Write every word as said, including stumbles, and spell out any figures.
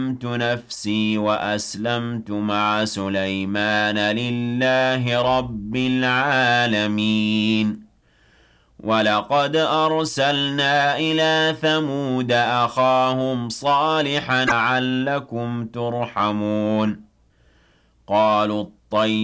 نفسي وأسلمت مع سليمان لله رب العالمين ولقد أرسلنا إلى ثمود أخاهم صالحا لعلكم ترحمون قالوا الطير